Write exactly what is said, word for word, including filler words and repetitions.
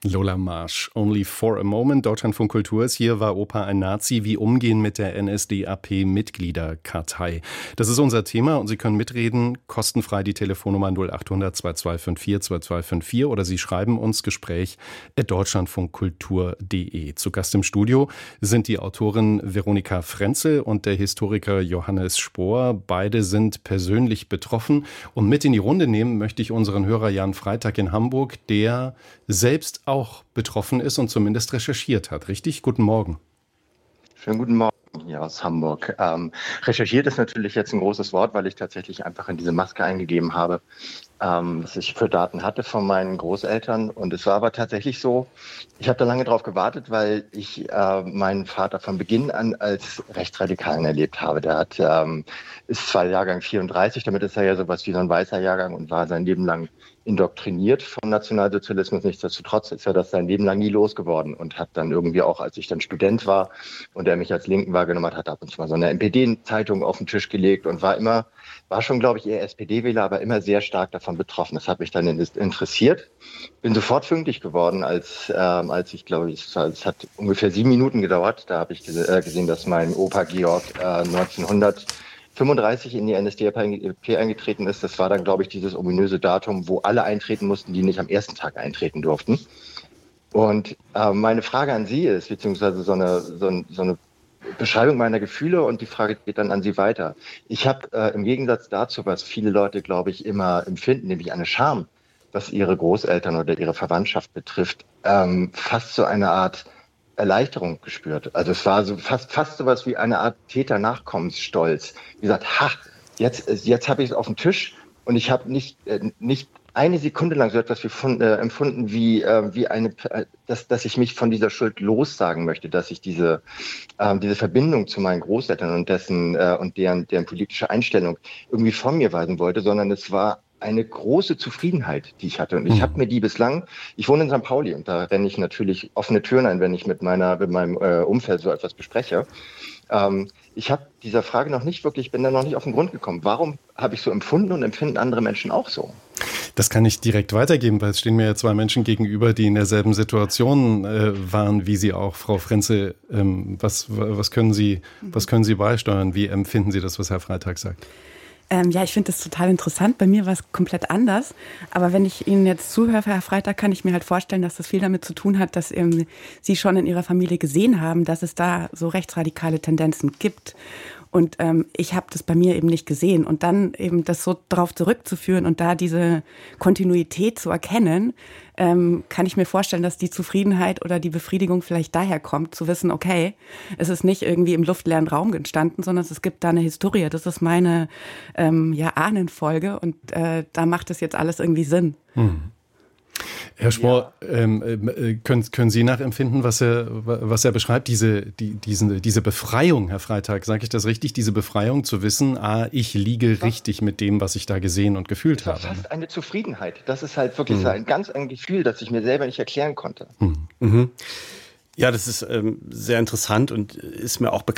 Lola Marsch, Only for a Moment. Deutschlandfunk Kultur ist hier, war Opa ein Nazi? Wie umgehen mit der N S D A P-Mitgliederkartei? Das ist unser Thema und Sie können mitreden. Kostenfrei die Telefonnummer null acht hundert zweiundzwanzig vierundfünfzig zweiundzwanzig vierundfünfzig oder Sie schreiben uns Gespräch at deutschlandfunkkultur punkt de. Zu Gast im Studio sind die Autorin Veronika Frenzel und der Historiker Johannes Spohr. Beide sind persönlich betroffen. Und mit in die Runde nehmen möchte ich unseren Hörer Jan Freitag in Hamburg, der selbst auch betroffen ist und zumindest recherchiert hat. Richtig? Guten Morgen. Schönen guten Morgen hier aus Hamburg. Ähm, recherchiert ist natürlich jetzt ein großes Wort, weil ich tatsächlich einfach in diese Maske eingegeben habe, ähm, was ich für Daten hatte von meinen Großeltern. Und es war aber tatsächlich so, ich habe da lange drauf gewartet, weil ich äh, meinen Vater von Beginn an als Rechtsradikalen erlebt habe. Der hat, ähm, ist zwar Jahrgang vierunddreißig, damit ist er ja sowas wie so ein weißer Jahrgang und war sein Leben lang indoktriniert vom Nationalsozialismus. Nichtsdestotrotz ist er das sein Leben lang nie losgeworden und hat dann irgendwie auch, als ich dann Student war und er mich als Linken wahrgenommen hat, hat ab und zu mal so eine N P D-Zeitung auf den Tisch gelegt und war immer, war schon, glaube ich, eher S P D-Wähler, aber immer sehr stark davon betroffen. Das hat mich dann interessiert. Bin sofort pünktlich geworden, als, ähm, als ich, glaube ich, es hat ungefähr sieben Minuten gedauert. Da habe ich gesehen, dass mein Opa Georg äh, neunzehnhundertfünfunddreißig in die N S D A P eingetreten ist. Das war dann, glaube ich, dieses ominöse Datum, wo alle eintreten mussten, die nicht am ersten Tag eintreten durften. Und äh, meine Frage an Sie ist, beziehungsweise so eine, so, ein, so eine Beschreibung meiner Gefühle, und die Frage geht dann an Sie weiter. Ich habe äh, im Gegensatz dazu, was viele Leute, glaube ich, immer empfinden, nämlich eine Scham, was ihre Großeltern oder ihre Verwandtschaft betrifft, ähm, fast so eine Art Erleichterung gespürt. Also es war so fast fast sowas wie eine Art Täter-Nachkommensstolz. Wie gesagt, ha, jetzt jetzt habe ich es auf dem Tisch und ich habe nicht äh, nicht eine Sekunde lang so etwas wie von, äh, empfunden wie äh, wie eine, äh, dass dass ich mich von dieser Schuld lossagen möchte, dass ich diese äh, diese Verbindung zu meinen Großeltern und dessen äh, und deren deren politische Einstellung irgendwie von mir weisen wollte, sondern es war eine große Zufriedenheit, die ich hatte. Und ich habe mir die bislang, ich wohne in Sankt Pauli und da renne ich natürlich offene Türen ein, wenn ich mit meiner, mit meinem äh, Umfeld so etwas bespreche. Ähm, ich habe dieser Frage noch nicht wirklich, bin da noch nicht auf den Grund gekommen. Warum habe ich so empfunden und empfinden andere Menschen auch so? Das kann ich direkt weitergeben, weil es stehen mir ja zwei Menschen gegenüber, die in derselben Situation äh, waren wie Sie auch, Frau Frenzel. Ähm, was, was können Sie, was können Sie beisteuern? Wie empfinden Sie das, was Herr Freitag sagt? Ähm, ja, ich finde das total interessant. Bei mir war es komplett anders. Aber wenn ich Ihnen jetzt zuhöre, Herr Freitag, kann ich mir halt vorstellen, dass das viel damit zu tun hat, dass ähm, Sie schon in Ihrer Familie gesehen haben, dass es da so rechtsradikale Tendenzen gibt. Und ähm, ich habe das bei mir eben nicht gesehen. Und dann eben das so darauf zurückzuführen und da diese Kontinuität zu erkennen, ähm, kann ich mir vorstellen, dass die Zufriedenheit oder die Befriedigung vielleicht daher kommt, zu wissen, okay, es ist nicht irgendwie im luftleeren Raum entstanden, sondern es gibt da eine Historie. Das ist meine ähm, ja, Ahnenfolge und äh, da macht es jetzt alles irgendwie Sinn. Hm. Herr Spohr, ja. ähm, äh, können, können Sie nachempfinden, was er, was er beschreibt, diese, die, diesen, diese Befreiung, Herr Freitag, sage ich das richtig, diese Befreiung zu wissen, ah, ich liege richtig mit dem, was ich da gesehen und gefühlt habe. Das war fast eine Zufriedenheit. Das ist halt wirklich mhm. so ein ganz ein Gefühl, das ich mir selber nicht erklären konnte. Mhm. Mhm. Ja, das ist ähm, sehr interessant und ist mir auch bekannt.